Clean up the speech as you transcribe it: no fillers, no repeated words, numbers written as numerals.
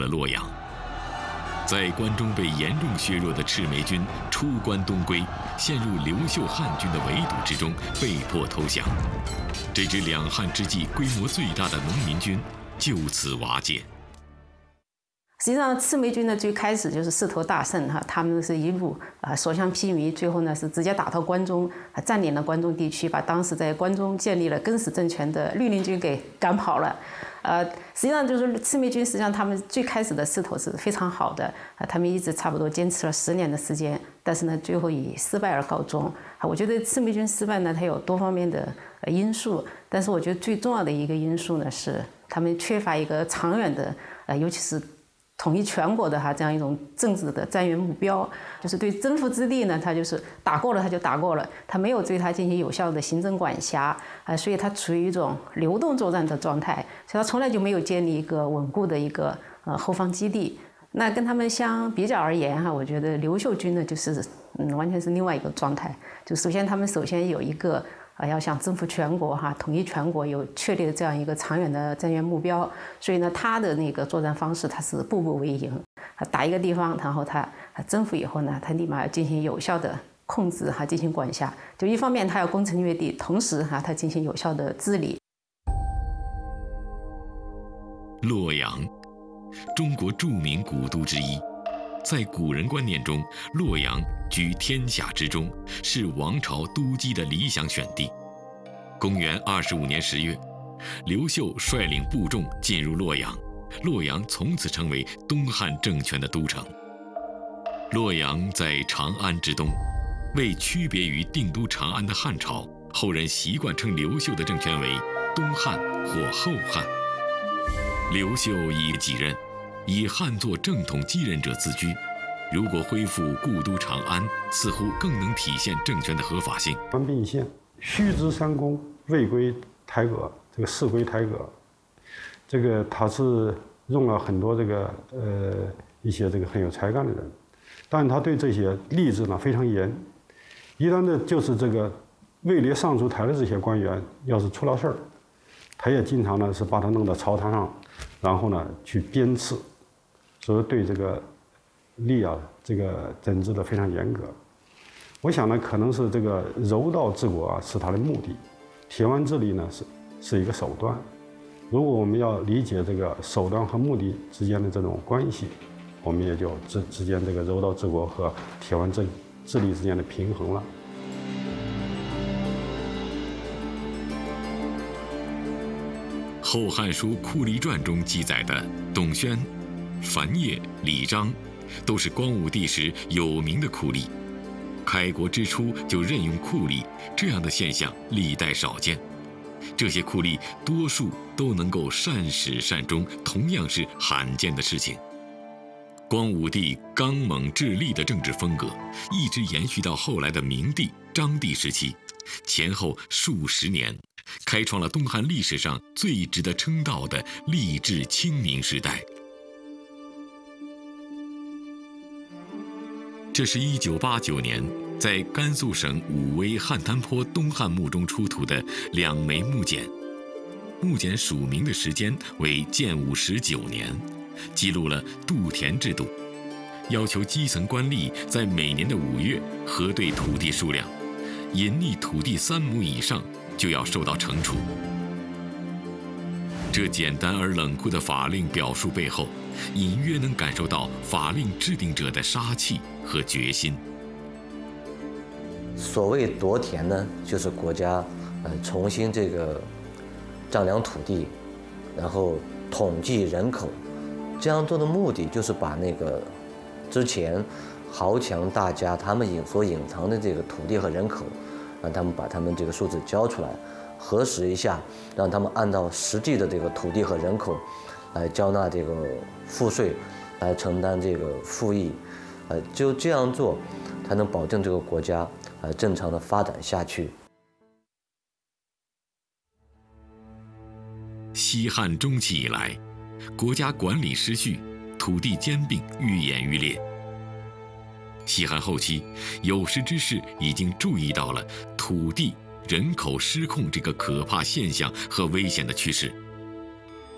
了洛阳。在关中被严重削弱的赤眉军出关东归，陷入刘秀汉军的围堵之中，被迫投降。这支两汉之际规模最大的农民军就此瓦解。 实际上，赤眉军呢最开始就是势头大盛哈，他们是一路所向披靡，最后呢是直接打到关中，占领了关中地区，把当时在关中建立了更始政权的绿林军给赶跑了。实际上就是赤眉军，实际上他们最开始的势头是非常好的，他们一直差不多坚持了10年的时间，但是呢，最后以失败而告终。我觉得赤眉军失败呢，它有多方面的因素，但是我觉得最重要的一个因素呢是他们缺乏一个长远的，尤其是统一全国的这样一种政治的战略目标，就是对征服之地呢，他就是打过了他就打过了，他没有对他进行有效的行政管辖，所以他处于一种流动作战的状态，所以他从来就没有建立一个稳固的一个后方基地。那跟他们相比较而言我觉得刘秀军呢就是完全是另外一个状态。就首先他们有一个要想征服全国统一全国，有确立的这样一个长远的战略目标，所以呢，他的那个作战方式他是步步为营，打一个地方，然后他征服以后呢，他立马要进行有效的控制进行管辖。就一方面他要攻城略地，同时他进行有效的治理。 洛阳，中国著名古都之一，在古人观念中，洛阳居天下之中，是王朝都基的理想选地。公元25年10月，刘秀率领部众进入洛阳，洛阳从此成为东汉政权的都城。洛阳在长安之东，为区别于定都长安的汉朝，后人习惯称刘秀的政权为东汉或后汉。刘秀以继任，以汉作正统继任者自居。如果恢复故都长安，似乎更能体现政权的合法性。 官并县，须知三公，未归台阁，这个事归台阁，这个他是用了很多一些很有才干的人，但他对这些吏治呢非常严。一旦呢就是位列尚书台的这些官员，要是出了事儿，他也经常呢是把他弄到朝堂上，然后呢去鞭笞，所以对吏整治的非常严格。我想呢，可能是柔道治国是他的目的，铁腕治理呢是一个手段。如果我们要理解手段和目的之间的这种关系，我们也就之间柔道治国和铁腕治理之间的平衡了。 《后汉书·酷吏传》中记载的董宣、樊烨、李章，都是光武帝时有名的酷吏。开国之初就任用酷吏，这样的现象历代少见。这些酷吏多数都能够善始善终，同样是罕见的事情。光武帝刚猛治吏的政治风格，一直延续到后来的明帝、章帝时期，前后数十年，开创了东汉历史上最值得称道的吏治清明时代。这是1989年在甘肃省武威汉滩坡东汉墓中出土的2枚木简，木简署名的时间为建武19年，记录了度田制度，要求基层官吏在每年的5月核对土地数量，隐匿土地3亩以上就要受到惩处。这简单而冷酷的法令表述背后，隐约能感受到法令制定者的杀气和决心。 所谓夺田呢，就是国家重新丈量土地，然后统计人口。这样做的目的就是把之前豪强大家他们所隐藏的土地和人口，让他们把他们数字交出来，核实一下，让他们按照实际的土地和人口来交纳赋税，来承担赋役，只有这样做，才能保证这个国家正常的发展下去。 西汉中期以来，国家管理失序，土地兼并愈演愈烈。西汉后期，有识之士已经注意到了土地、人口失控这个可怕现象和危险的趋势，